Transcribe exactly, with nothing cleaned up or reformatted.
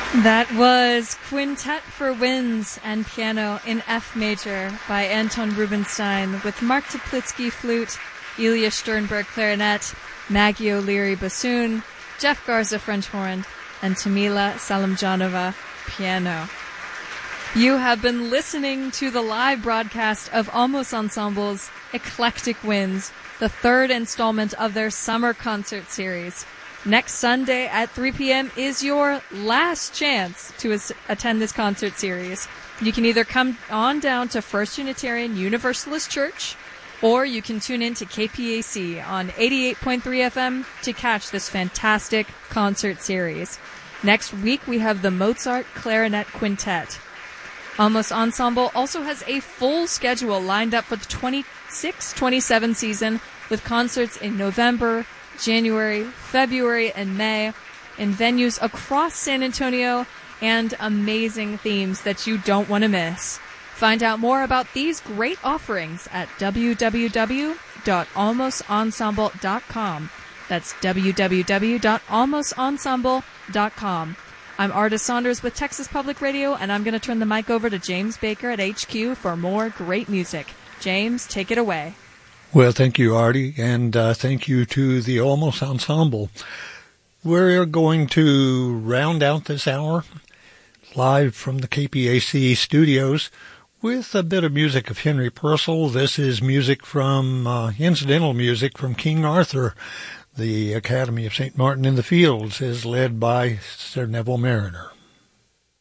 That was Quintet for Winds and Piano in F Major by Anton Rubinstein with Mark Teplitsky flute, Ilya Sternberg clarinet, Maggie O'Leary bassoon, Jeff Garza French horn, and Tamila Salamjanova piano. You have been listening to the live broadcast of Almost Ensemble's Eclectic Winds, the third installment of their summer concert series. Next Sunday at three p.m. is your last chance to as- attend this concert series. You can either come on down to First Unitarian Universalist Church, or you can tune in to K P A C on eighty-eight point three F M to catch this fantastic concert series. Next week, we have the Mozart Clarinet Quintet. Almost Ensemble also has a full schedule lined up for the twenty-six twenty-seven season with concerts in November, January, February, and May in venues across San Antonio and amazing themes that you don't want to miss. Find out more about these great offerings at w w w dot almost ensemble dot com. That's w w w dot almost ensemble dot com. I'm Artis Saunders with Texas Public Radio, and I'm going to turn the mic over to James Baker at H Q for more great music. James, take it away. Well, thank you, Artie, and uh, thank you to the Almost Ensemble. We're going to round out this hour live from the K P A C studios with a bit of music of Henry Purcell. This is music from, uh, incidental music from King Arthur. The Academy of Saint Martin in the Fields is led by Sir Neville Mariner.